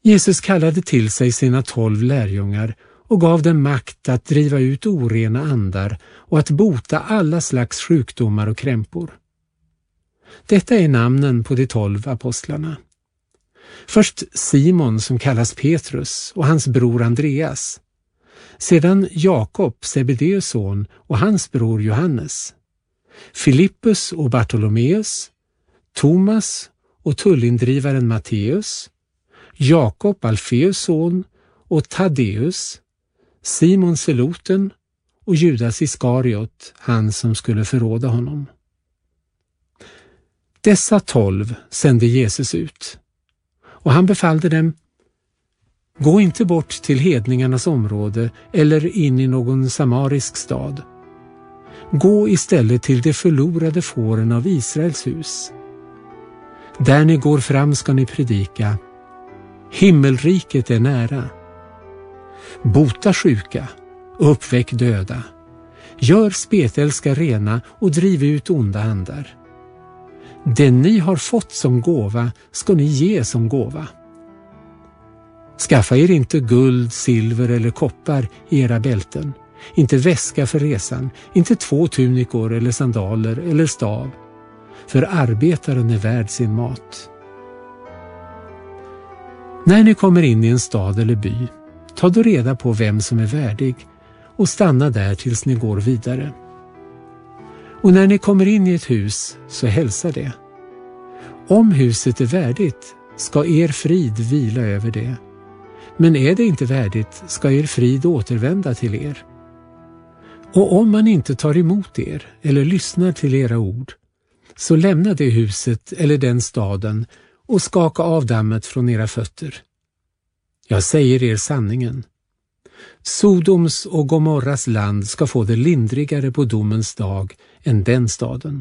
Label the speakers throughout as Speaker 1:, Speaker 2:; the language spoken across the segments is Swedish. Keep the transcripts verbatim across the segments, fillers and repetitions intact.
Speaker 1: Jesus kallade till sig sina tolv lärjungar och gav dem makt att driva ut orena andar och att bota alla slags sjukdomar och krämpor. Detta är namnen på de tolv apostlarna. Först Simon som kallas Petrus och hans bror Andreas. Sedan Jakob, Sebedeus son, och hans bror Johannes. Filippus och Bartolomeus. Thomas och tullindrivaren Matteus. Jakob, Alfeus son, och Taddeus. Simon Seloten och Judas Iskariot, han som skulle förråda honom. Dessa tolv sände Jesus ut, och han befallde dem: gå inte bort till hedningarnas område eller in i någon samarisk stad. Gå istället till de förlorade fåren av Israels hus. Där ni går fram ska ni predika: himmelriket är nära. Bota sjuka och uppväck döda. Gör spetälska rena och driv ut onda andar. Det ni har fått som gåva ska ni ge som gåva. Skaffa er inte guld, silver eller koppar i era bälten, inte väska för resan, inte två tunikor eller sandaler eller stav, för arbetaren är värd sin mat. När ni kommer in i en stad eller by, ta då reda på vem som är värdig och stanna där tills ni går vidare. Och när ni kommer in i ett hus, så hälsa det. Om huset är värdigt, ska er frid vila över det. Men är det inte värdigt, ska er frid återvända till er. Och om man inte tar emot er eller lyssnar till era ord, så lämna det huset eller den staden och skaka av dammet från era fötter. Jag säger er sanningen. Sodoms och Gomorras land ska få det lindrigare på domens dag än den staden.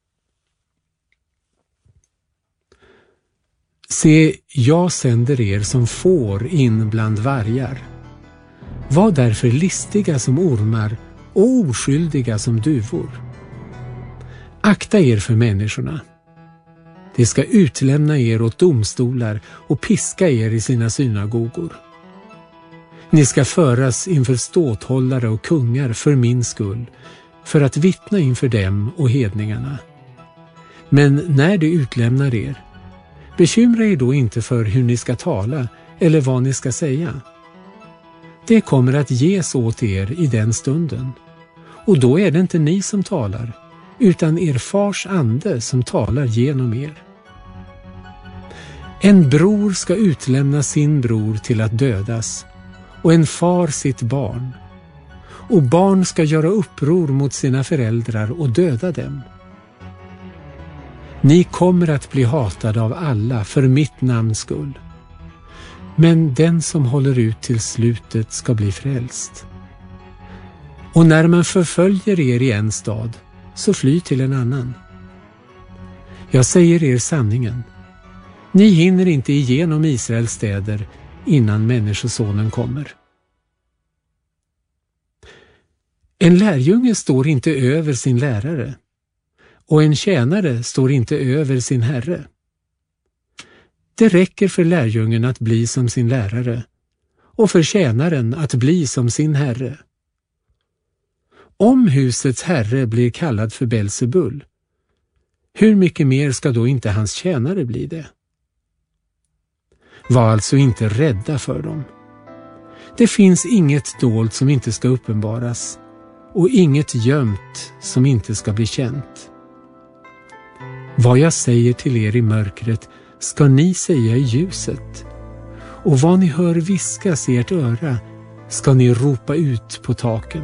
Speaker 1: Se, jag sänder er som får in bland vargar. Var därför listiga som ormar och oskyldiga som duvor. Akta er för människorna. De ska utlämna er åt domstolar och piska er i sina synagogor. Ni ska föras inför ståthållare och kungar för min skull, för att vittna inför dem och hedningarna. Men när de utlämnar er, bekymra er då inte för hur ni ska tala eller vad ni ska säga. Det kommer att ges åt er i den stunden, och då är det inte ni som talar, utan er fars ande som talar genom er. En bror ska utlämna sin bror till att dödas, och en far sitt barn. Och barn ska göra uppror mot sina föräldrar och döda dem. Ni kommer att bli hatade av alla för mitt namns skull. Men den som håller ut till slutet ska bli frälst. Och när man förföljer er i en stad, så fly till en annan. Jag säger er sanningen. Ni hinner inte igenom Israels städer innan människosonen kommer. En lärjunge står inte över sin lärare, och en tjänare står inte över sin herre. Det räcker för lärjungen att bli som sin lärare, och för tjänaren att bli som sin herre. Om husets herre blir kallad för Belzebul, hur mycket mer ska då inte hans tjänare bli det? Var alltså inte rädda för dem. Det finns inget dolt som inte ska uppenbaras, och inget gömt som inte ska bli känt. Vad jag säger till er i mörkret ska ni säga i ljuset, och vad ni hör viskas i ert öra ska ni ropa ut på taken.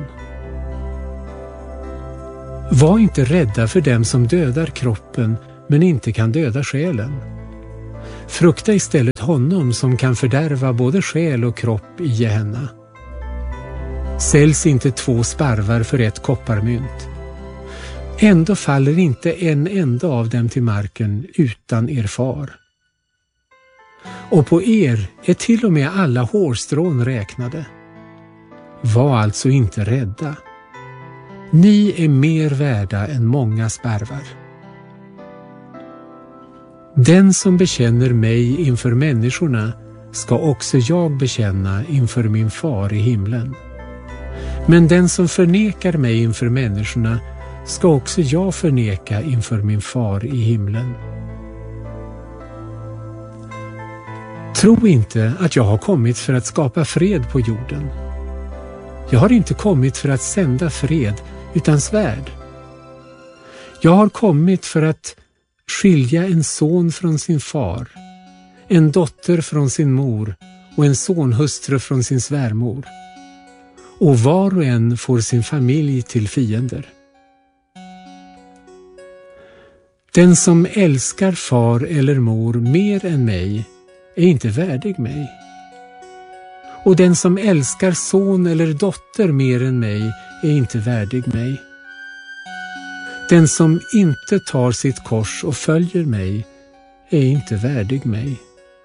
Speaker 1: Var inte rädda för dem som dödar kroppen men inte kan döda själen. Frukta istället honom som kan fördärva både själ och kropp i Gehenna. Säljs inte två sparvar för ett kopparmynt. Ändå faller inte en enda av dem till marken utan er far. Och på er är till och med alla hårstrån räknade. Var alltså inte rädda. Ni är mer värda än många sparvar. Den som bekänner mig inför människorna ska också jag bekänna inför min far i himlen. Men den som förnekar mig inför människorna ska också jag förneka inför min far i himlen. Tro inte att jag har kommit för att skapa fred på jorden. Jag har inte kommit för att sända fred utan svärd. Jag har kommit för att skilja en son från sin far, en dotter från sin mor och en sonhustru från sin svärmor. Och var och en får sin familj till fiender. Den som älskar far eller mor mer än mig är inte värdig mig. Och den som älskar son eller dotter mer än mig är inte värdig mig. Den som inte tar sitt kors och följer mig är inte värdig mig.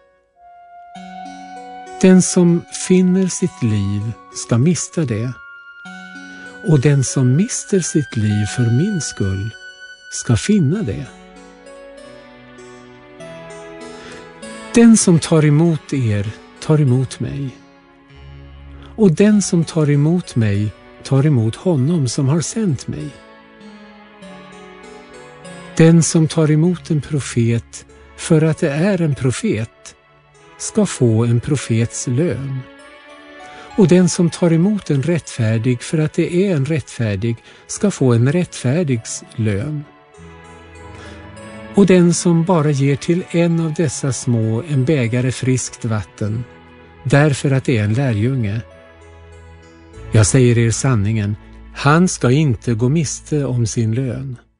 Speaker 1: Den som finner sitt liv ska mista det, och den som mister sitt liv för min skull ska finna det. Den som tar emot er tar emot mig, och den som tar emot mig tar emot honom som har sänt mig. Den som tar emot en profet för att det är en profet ska få en profets lön. Och den som tar emot en rättfärdig för att det är en rättfärdig ska få en rättfärdigs lön. Och den som bara ger till en av dessa små en bägare friskt vatten, därför att det är en lärjunge, jag säger er sanningen, han ska inte gå miste om sin lön.